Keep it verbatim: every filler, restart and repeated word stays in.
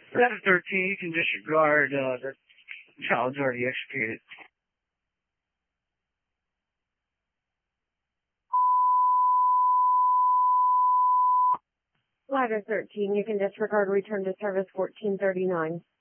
seven thirteen, you can disregard, uh, the child's already executed. Ladder thirteen, you can disregard return to service fourteen thirty-nine.